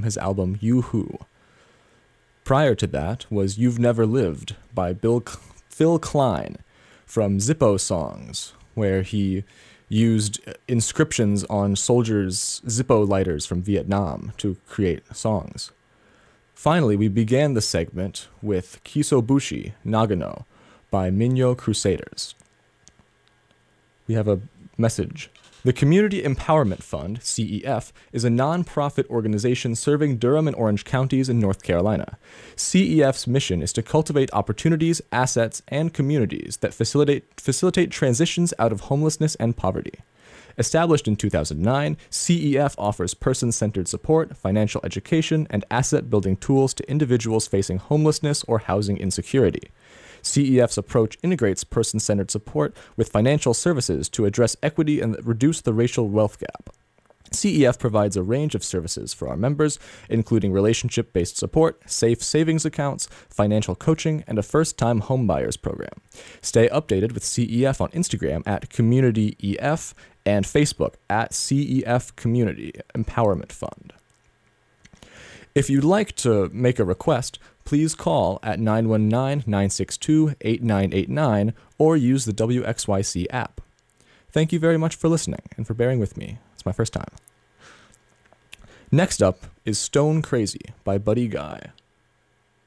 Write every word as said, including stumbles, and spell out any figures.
his album Yoo-Hoo. Prior to that was You've Never Lived by Bill C- Phil Klein from Zippo Songs, where he used inscriptions on soldiers' Zippo lighters from Vietnam to create songs. Finally, we began the segment with Kisobushi Nagano by Minyo Crusaders. We have a message. The Community Empowerment Fund, C E F, is a non-profit organization serving Durham and Orange counties in North Carolina. C E F's mission is to cultivate opportunities, assets, and communities that facilitate facilitate transitions out of homelessness and poverty. Established in two thousand nine, C E F offers person-centered support, financial education, and asset-building tools to individuals facing homelessness or housing insecurity. C E F's approach integrates person-centered support with financial services to address equity and reduce the racial wealth gap. C E F provides a range of services for our members, including relationship-based support, safe savings accounts, financial coaching, and a first-time homebuyers program. Stay updated with C E F on Instagram at CommunityEF and Facebook at C E F Community Empowerment Fund. If you'd like to make a request, please call at nine one nine, nine six two, eight nine eight nine or use the W X Y C app. Thank you very much for listening and for bearing with me. It's my first time. Next up is Stone Crazy by Buddy Guy.